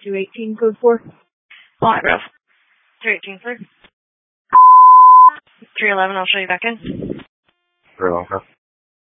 218, code 4. Alright, bro. 318, sir. 311, I'll show you back in. Very well, sir.